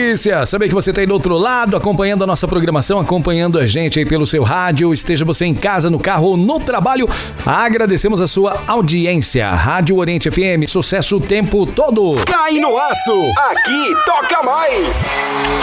delícia saber que você tá aí do outro lado, acompanhando a nossa programação, acompanhando a gente aí pelo seu rádio, esteja você em casa, no carro ou no trabalho. Agradecemos a sua audiência. Rádio Oriente FM, sucesso o tempo todo. Cai no aço, aqui toca mais.